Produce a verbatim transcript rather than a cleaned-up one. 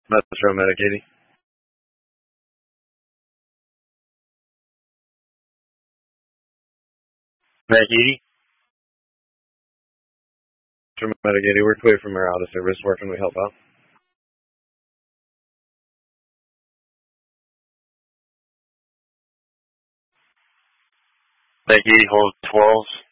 Metro Medic eighty. Medic eighty. Metro Medic eighty. We're clear from our out of service. Where can we help out? Medic eighty, hold twelve.